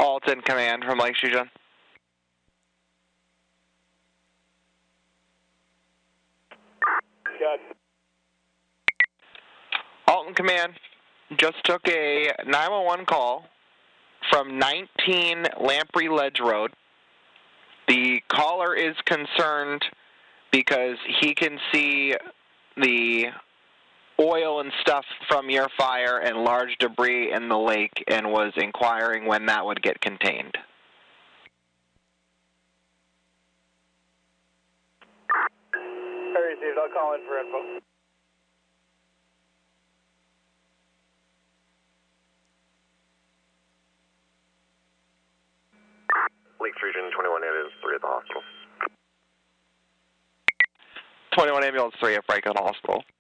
Alton Command from Lake Fusion. Got Alton Command just took a 911 call from 19 Lamprey Ledge Road. The caller is concerned because he can see the oil and stuff from your fire and large debris in the lake and was inquiring when that would get contained. Received. I'll call in for info. Lake Fusion 21 is 3 at the hospital. 21 Ambulance 3 at Franklin Hospital.